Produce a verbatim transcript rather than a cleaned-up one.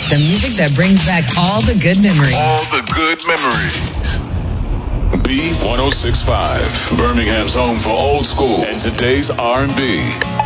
The music that brings back all the good memories. All the good memories. B one oh six point five, Birmingham's home for old school and today's R and B.